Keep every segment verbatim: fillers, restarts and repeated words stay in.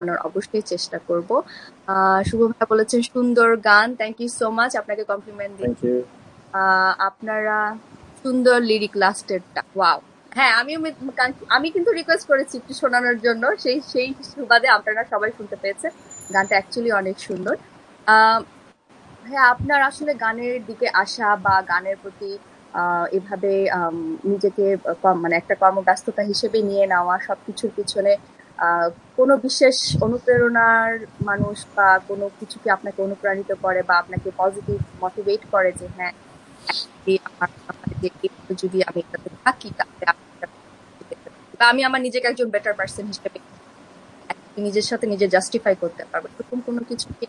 বানানোর অবশ্যই চেষ্টা করব। আহ শুভ ভাই বলেছেন সুন্দর গান, থ্যাংক ইউ সো মাচ, আপনাকে কমপ্লিমেন্ট দিই। Thank you. আহ আপনারা সুন্দর লিরিক লাস্টেরটা, ওয়াও। হ্যাঁ, আমিও আমি কিন্তু রিকোয়েস্ট করেছি একটু শোনানোর জন্য, সেই সেই সুবাদে আপনারা সবাই শুনতে পেয়েছে। গানটা অ্যাকচুয়ালি অনেক সুন্দর। আহ হ্যাঁ, আপনার আসলে গানের দিকে আসা বা গানের প্রতি আহ এভাবে আম, নিজেকে কম- মানে একটা কর্মব্যস্ততা হিসেবে নিয়ে নেওয়া, সবকিছুর পিছনে আহ কোনো বিশেষ অনুপ্রেরণার মানুষ বা কোনো কিছু কি আপনাকে অনুপ্রাণিত করে বা আপনাকে পজিটিভ মোটিভেট করে যে হ্যাঁ, এই আমার আমার যে এইভাবে যদি আমি এটাতে থাকি তাহলে আমি এটা করতে পারি, বা আমি আমার নিজেকে একজন বেটার পার্সন হিসেবে নিজের সাথে নিজে জাস্টিফাই করতে পারবো, এরকম কোনো কিছু কি?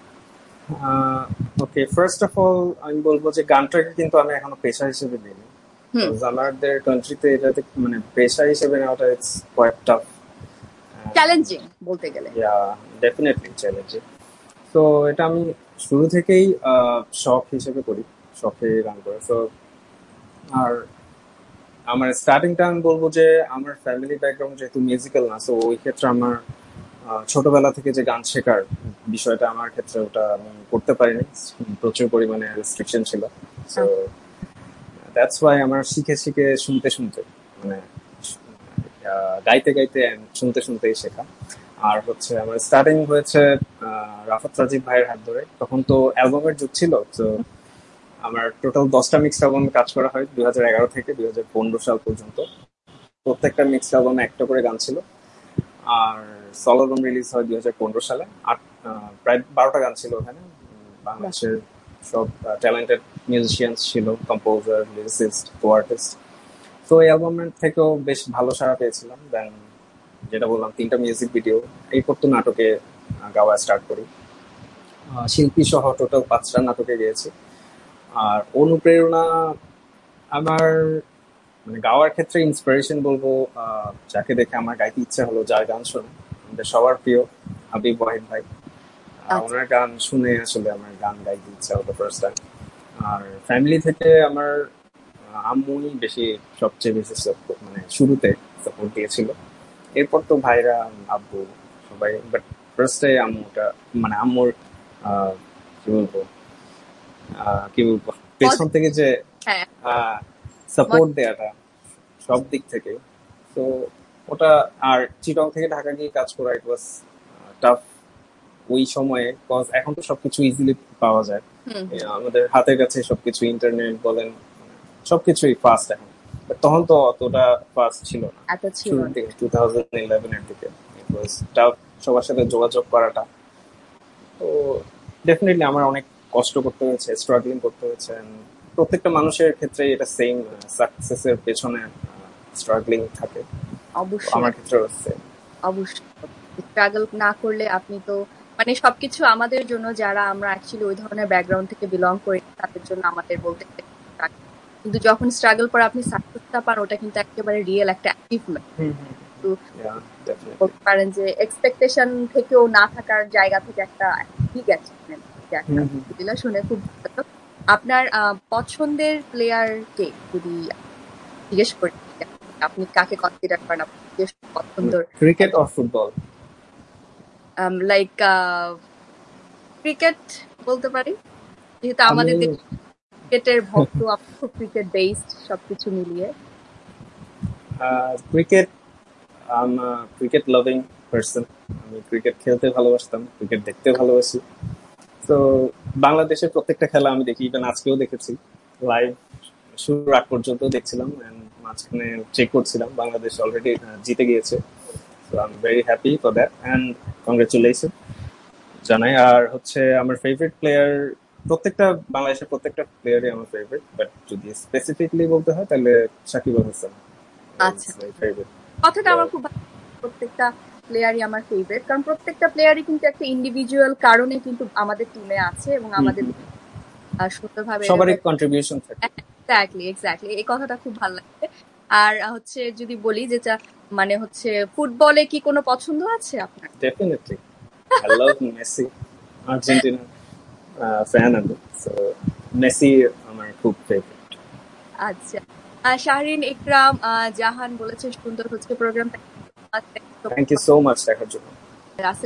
ওকে, ফার্স্ট অফ অল আমি বলবো যে গানটাকে কিন্তু আমি এখনো পেশা হিসেবে নিইনি। হুম, আমাদের কান্ট্রিতে এটাতে মানে পেশা হিসেবে নেওয়াটা ইটস কোয়াইট টাফ। চ্যালেঞ্জিং বলতে গেলে। ইয়া, ডেফিনেটলি চ্যালেঞ্জিং। তো এটা আমি শুরু থেকেই আহ, শখ হিসেবে করি, শখে গান করে। তো আর আমার স্টার্টিংটা আমি বলবো যে আমার ফ্যামিলি ব্যাকগ্রাউন্ড যেহেতু মিউজিক্যাল না, তো ওই ক্ষেত্রে আমার আহ, ছোটবেলা থেকে যে গান শেখার বিষয়টা আমার ক্ষেত্রে ওটা আমি করতে পারিনি, প্রচুর পরিমাণে রেস্ট্রিকশন ছিল। সো দ্যাটস ওয়াই আমার শিখে শিখে শুনতে শুনতে মানে আহ, গাইতে গাইতে and শুনতে শুনতেই শেখা। আর হচ্ছে আমার স্টার্টিং হয়েছে আহ, রাফাত রাজীব ভাইয়ের হাত ধরে। তখন তো অ্যালবামের যুগ ছিল, তো আমার টোটাল দশটা মিক্সড অ্যালবামে কাজ করা হয় দুই হাজার এগারো থেকে দুই হাজার পনেরো সাল পর্যন্ত। প্রত্যেকটা মিক্সড অ্যালবামে একটা করে গান ছিল। আর সলো অ্যালবাম রিলিজ হয় দুই হাজার পনেরো সালে। আট আহ, প্রায় বারোটা গান ছিল ওখানে। উম, বাংলাদেশের সব ট্যালেন্টেড মিউজিশিয়ানস ছিল, কম্পোজার, লিরিসিস্ট, কো আর্টিস্ট। তো এই অ্যালবামের থেকেও বেশ ভালো সাড়া পেয়েছিলাম। দেন যেটা বললাম, তিনটা মিউজিক ভিডিও, এই পর তো নাটকে আহ, গাওয়া স্টার্ট করি। আহ, শিল্পী সহ টোটাল পাঁচটা নাটকে গিয়েছি। আর অনুপ্রেরণা আমার মানে গাওয়ার ক্ষেত্রে ইন্সপিরেশন বলবো আহ, যাকে দেখে আমার গাইতে ইচ্ছা হলো, যার গান শুনে আমাদের সবার প্রিয় হাবিব ওয়াহিদ ভাই। আহ, আচ্ছা, ওনার গান শুনে আসলে আমার গান গাইতে ইচ্ছা হলো ফার্স্ট টাইম। আর ফ্যামিলি থেকে আমার আহ, আম্মুই বেশি, সবচেয়ে বেশি support- মানে শুরুতে সাপোর্ট দিয়েছিল। এরপর তো ভাইরা, আব্বু, সবাই। বাট ফার্স্টে আম্মুটা মানে আম্মুর আহ, কি বলবো আহ, কি বলবো পেছন Positive, থেকে যে হ্যাঁ, সাপোর্ট মত- দেয়াটা সব দিক থেকে। তো ওটা, আর চিটং থেকে ঢাকা গিয়ে কাজ করা, ইট ওয়াজ টাফ ওই সময়ে। কজ এখন তো সবকিছু ইজিলি পাওয়া যায়, হুম এ, হুম, আমাদের হাতের কাছে সবকিছু, ইন্টারনেট বলেন, সবকিছুই ফাস্ট এখন। But তখন তো অতটা ফাস্ট ছিল না। এত ছিল শুরুর না। দিকে টু থাউজেন্ড ইলেভেন এর দিকে ইট ওয়াজ টাফ সবার সাথে যোগাযোগ করাটা। তো ডেফিনেটলি আমার অনেক কষ্ট করতে হয়েছে, স্ট্রাগলিং করতে হয়েছে। And প্রত্যেকটা মানুষের ক্ষেত্রে এটা সেম, সাকসেসের পেছনে স্ট্রাগলিং থাকে। তো অবশ্যই, আমার ক্ষেত্রে হচ্ছে অবশ্যই স্ট্রাগল না করলে আপনি তো মানে সবকিছু আমাদের জন্য, যারা আমরা অ্যাকচুয়ালি ওই ধরনের ব্যাকগ্রাউন্ড থেকে বিলং করি তাদের জন্য আমাদের বলতে গেলে struggle। কিন্তু যখন স্ট্রাগল করে আপনি সাকসেসটা পান, ওটা কিন্তু একেবারে রিয়েল একটা অ্যাচিভমেন্ট। ডেফিনেটলি। বলতে পারেন যে এক্সপেকটেশন থেকেও না থাকার জায়গা থেকে একটা বিগ অ্যাচিভমেন্ট। একটা আলহামদুলিল্লাহ, শুনে খুব ভালো লাগলো। আপনার আহ, পছন্দের প্লেয়ার কে যদি জিজ্ঞেস করি, আপনি কাকে কনসিডার করেন আপনার নিজস্ব পছন্দের? Cricket or football? Like cricket বলতে পারি, যেহেতু আমি আমাদের দেশ ক্রিকেটের ভক্ত, আমরা খুব ক্রিকেট বেসড সবকিছু মিলিয়ে। ক্রিকেট, আম ক্রিকেট লাভিং পার্সন। আমি ক্রিকেট খেলতে ভালোবাসতাম, ক্রিকেট দেখতে ভালোবাসি। তো বাংলাদেশের প্রত্যেকটা খেলা আমি দেখি, ইভেন আজকেও দেখেছি লাইভ, শুরুর আগ পর্যন্ত দেখছিলাম। and মাঝখানে চেক করছিলাম, বাংলাদেশ অলরেডি জিতে গিয়েছে। So I am very happy for that and congratulation জানাই। আর হচ্ছে আমার ফেভারিট প্লেয়ার, প্রত্যেকটা বাংলাদেশের প্রত্যেকটা প্লেয়ারই আমার ফেভারিট, বাট যদি স্পেসিফিকলি বলতে হয় তাহলে সাকিব আল হাসান ইজ আচ্ছা, মাই ফেভারিট কথাটা আমার প্লেয়ার। খুব ভালো লাগে। প্রত্যেকটা প্লেয়ারই আমার ফেভারিট, কারণ প্রত্যেকটা প্লেয়ারই কিন্তু একটা ইন্ডিভিজুয়াল কারণে কিন্তু আমাদের টিমে আছে এবং আমাদের আহ, সুন্দরভাবে সবারই এভাবে। কন্ট্রিবিউশন থাকে। এক্স্যাক্টলি, এক্স্যাক্টলি, এই কথাটা খুব ভালো লাগে। আর হচ্ছে যদি বলি যেটা মানে হচ্ছে ফুটবলে কি কোনো পছন্দ আছে আপনার? Definitely I love Messi, Argentina fan আমি। সো মেসি আমার খুব ফেভারিট। আচ্ছা, আহ, শাহরিন ইকরাম আহ, জাহান বলেছে সুন্দর হচ্ছে programme. Thank you so much দেখার জন্য। রাসেল